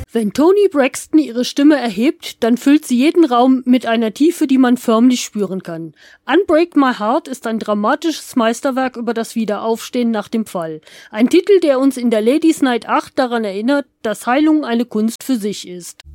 Wenn Toni Braxton ihre Stimme erhebt, dann füllt sie jeden Raum mit einer Tiefe, die man förmlich spüren kann. Unbreak My Heart ist ein dramatisches Meisterwerk über das Wiederaufstehen nach dem Fall. Ein Titel, der uns in der Ladies Night 8 daran erinnert, dass Heilung eine Kunst für sich ist.